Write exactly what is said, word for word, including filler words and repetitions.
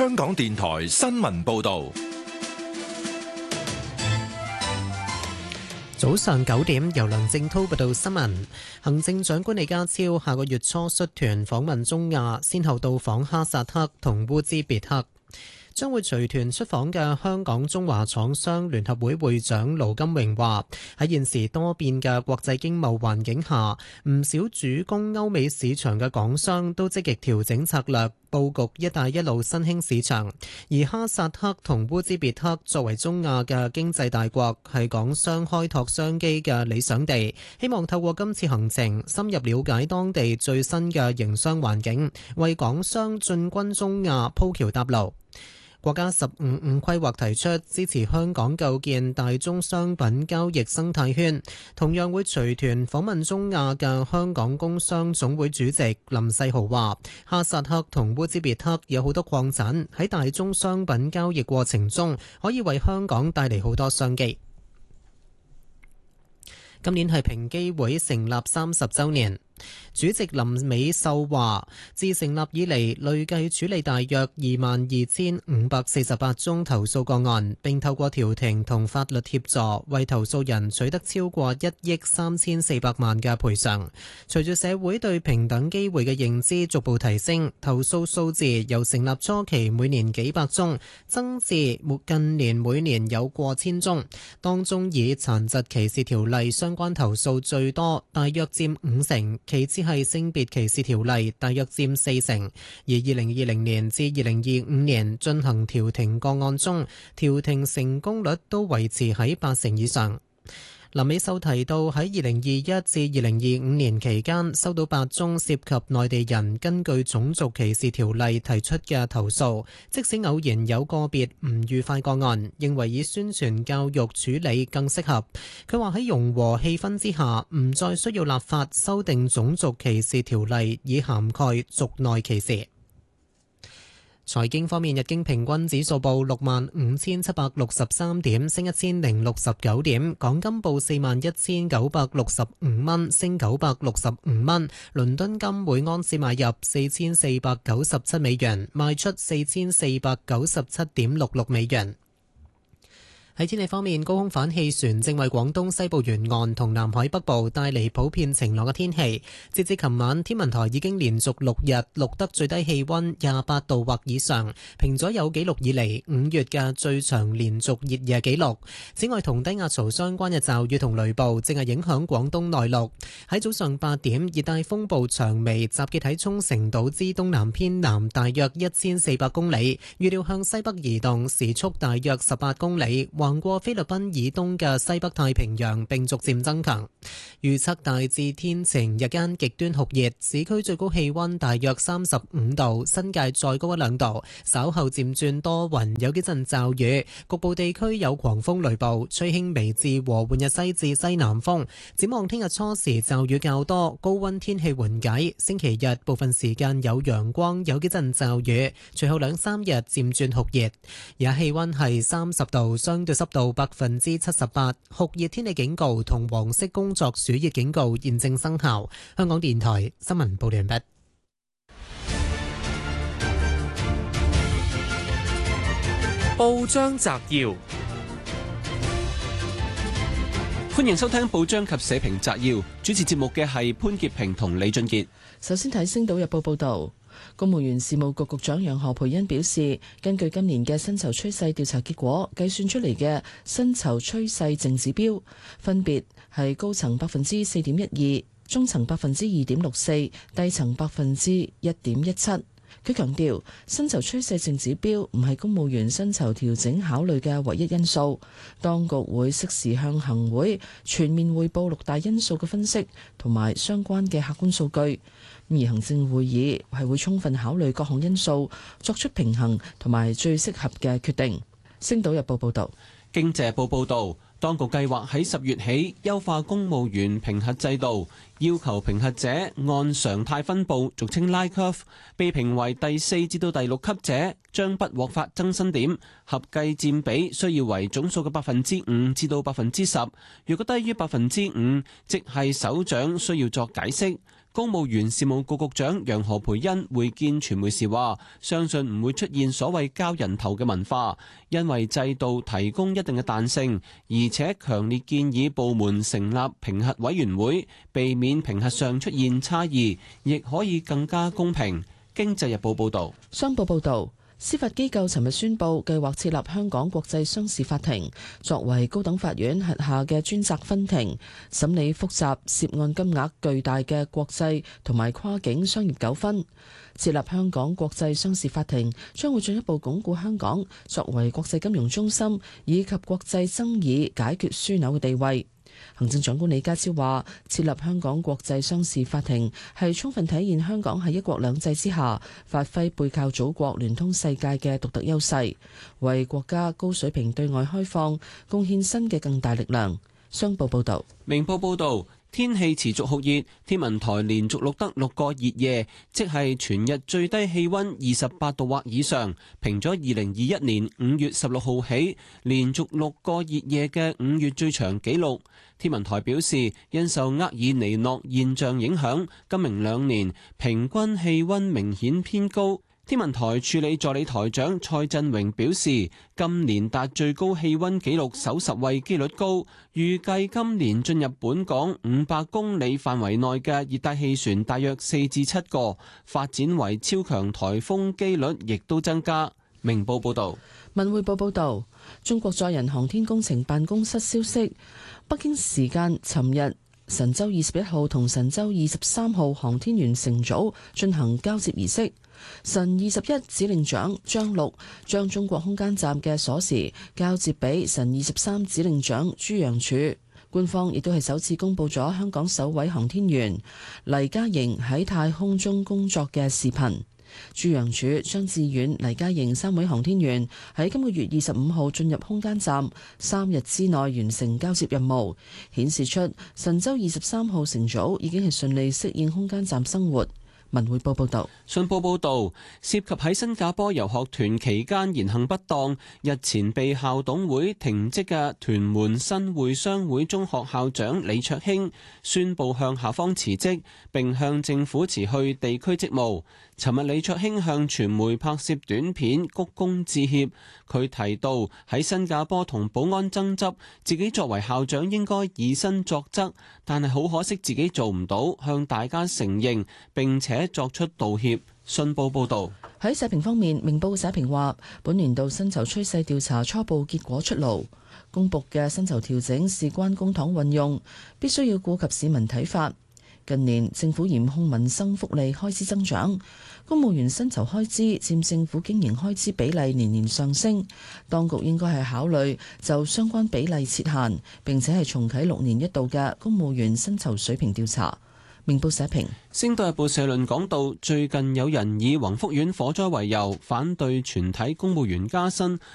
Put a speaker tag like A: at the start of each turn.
A: 香港電台新聞報道。
B: 早上九點，由梁正滔報道新聞。行政長官李家超下個月初率團訪問中亞，先後到訪哈薩克同烏茲別克。將會隨團出訪嘅香港中華廠商聯合會會長盧金榮話：喺現時多變嘅國際經貿環境下，唔少主攻歐美市場嘅港商都積極調整策略，佈局一帶一路新興市場。而哈薩克同烏茲別克作為中亞嘅經濟大國，係港商開拓商機嘅理想地。希望透過今次行程，深入了解當地最新嘅營商環境，為港商進軍中亞鋪橋搭路。國家十五五規劃提出支持香港構建大宗商品交易生態圈，同樣會隨團訪問中亞嘅香港工商總會主席林世豪話：哈薩克同烏茲別克有好多礦產，喺大宗商品交易過程中可以為香港帶嚟好多商機。今年係平機會成立三十週年。主席林美秀話：自成立以嚟，累計處理大約二萬二千五百四十八宗投訴個案，並透過調停同法律協助，為投訴人取得超過一億三千四百萬嘅賠償。隨住社會對平等機會嘅認知逐步提升，投訴數字由成立初期每年幾百宗，增至近年每年有過千宗。當中以殘疾歧視條例相關投訴最多，大約佔五成。其次係性別歧視條例，大約佔四成。而二零二零年至二零二五年進行調停個案中，調停成功率都維持喺八成以上。林美秀提到，喺二零二一至二零二五年期間，收到八宗涉及內地人根據種族歧視條例提出嘅投訴，即使偶然有個別唔愉快個案，認為以宣傳教育處理更適合。佢話喺融和氣氛之下，唔再需要立法修訂種族歧視條例，以涵蓋族內歧視。財經方面，日經平均指數報六萬五千七百六十三點，升一千零六十九點。港金報四萬一千九百六十五蚊，升九百六十五蚊。倫敦金每盎司買入四千四百九十七美元，賣出四千四百九十七點六六美元。喺天氣方面，高空反氣旋正為廣東西部沿岸同南海北部帶嚟普遍晴朗嘅天氣。截至琴晚，天文台已經連續六日錄得最低氣溫廿八度或以上，平咗有紀錄以嚟五月嘅最長連續熱夜紀錄。此外，同低壓槽相關嘅驟雨同雷暴正係影響廣東內陸。喺早上八點，熱帶風暴長眉集結喺沖繩島之東南偏南大約一千四百公里，預料向西北移動，時速大約十八公里，橫過菲律賓以東嘅西北太平洋，並逐漸增強。預測大致天晴，日間極端酷熱，市區最高氣溫大約三十五度，新界再高一兩度。稍後漸轉多雲，有幾陣驟雨，局部地區有狂風雷暴，吹輕微至和緩日西至西南風。展望聽日初時驟雨較多，高溫天氣緩解。星期日部分時間有陽光，有幾陣驟雨，隨後兩三日漸轉酷熱。而家氣溫係三十度，相對濕度百分之七十八，酷熱天氣警告同黃色工作暑熱警告現正生效。香港電台新聞報道完畢。
C: 報章摘要，歡迎收聽報章及社評摘要。主持節目嘅係潘潔平同李俊傑。
D: 首先睇《星島日報》報道。公務員事務局局長楊何蓓茵表示，根據今年嘅薪酬趨勢調查結果，計算出嚟嘅薪酬趨勢淨指標，分別係高層百分之四點一二，中層百分之二點六四，低層百分之一點一七。佢強調，薪酬趨勢淨指標唔係公務員薪酬調整考慮嘅唯一因素，當局會適時向行會全面匯報六大因素嘅分析同埋相關嘅客觀數據。而行政會議係會充分考慮各項因素，作出平衡同埋最適合嘅決定。星島日報報道。
C: 經濟報報導，當局計劃喺十月起優化公務員評核制度，要求評核者按常態分佈，俗稱拉 curve， 被評為第四至到第六級者將不獲發增薪點，合計佔比需要為總數嘅百分之五至到百分之十。如果低於百分之五，即係首長需要作解釋。 公務員事務局局長楊何蓓茵會見傳媒時話，相信唔會出現所謂交人頭嘅文化，因為制度提供一定嘅彈性，而且強烈建議部門成立評核委員會，避免評核上出現差異，亦可以更加公平。經濟日報報導，
D: 商報報導。司法機構尋日宣布，計劃設立香港國際商事法庭，作為高等法院轄下嘅專責分庭，審理複雜、涉案金額巨大嘅國際同埋跨境商業糾紛。設立香港國際商事法庭，將會進一步鞏固香港作為國際金融中心以及國際爭議解決樞紐嘅地位。行政長官李家超話，設立香港國際商事法庭係充分體現香港喺一國兩制之下發揮背靠祖國聯通世界嘅獨特優勢，為國家高水平對外開放貢獻新嘅更大力量。商報報道。
C: 明報報道。天氣持續酷熱，天文台連續錄得六個熱夜，即係全日最低氣溫二十八度或以上，平咗二零二一年五月十六號起連續六個熱夜嘅五月最長紀錄。天文台表示，因受厄爾尼諾現象影響，今明兩年平均氣溫明顯偏高。天文台助理助理台長蔡振榮表示，今年達最高氣溫紀錄首十位機率高，預計今年進入本港五百公里範圍內嘅熱帶氣旋大約四至七個，發展為超強颱風機率亦都增加。明報報道。
D: 文匯報報道，中國載人航天工程辦公室消息，北京時間尋日神舟二十一號同神舟二十三號航天員乘組進行交接儀式。神二十一指令長張陸將中國空間站嘅鎖匙交接俾神二十三指令長朱楊柱。官方亦都係首次公布咗香港首位航天員黎嘉瑩喺太空中工作嘅視頻。朱楊柱、張志遠、黎嘉瑩三位航天員喺今個月二十五號進入空間站，三日之內完成交接任務，顯示出神舟二十三號乘組已經係順利適應空間站生活。文匯報報道。
C: 信報報道，涉及喺新加坡遊學團期間言行不當，日前被校董會停職嘅屯門新會商會中學校長李卓興宣布向校方辭職，並向政府辭去地區職務。尋日李卓興向傳媒拍攝短片鞠躬致歉，佢提到喺新加坡同保安爭執，自己作為校長應該以身作則，但係好可惜自己做唔到，向大家承認並且作出道歉。信報報導。
D: 喺社評方面，明報社評話，本年度薪酬趨勢調查初步結果出爐，公佈嘅薪酬調整事關公帑運用，必須要顧及市民睇法。近年政府嚴控民生福利開支增長，公務員薪酬開支佔政府經營開支比例年年上升，當局應該係考慮就相關比例設限，並且係重啟六年一度嘅公務員薪酬水平調查。明報社評。《
C: 星島日報》社論講到，最近有人以宏福苑火災為由，反對全體公務員加薪，